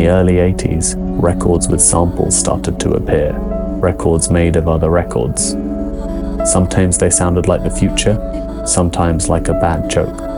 early 80s, records with samples started to appear, records made of other records. Sometimes they sounded like the future, sometimes like a bad joke.